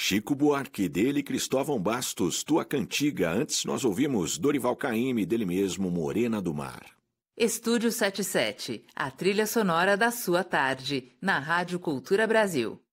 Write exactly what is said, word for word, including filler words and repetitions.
Chico Buarque, dele Cristóvão Bastos, Tua Cantiga. Antes nós ouvimos Dorival Caymmi, dele mesmo Morena do Mar. Estúdio setenta e sete, a trilha sonora da sua tarde, na Rádio Cultura Brasil.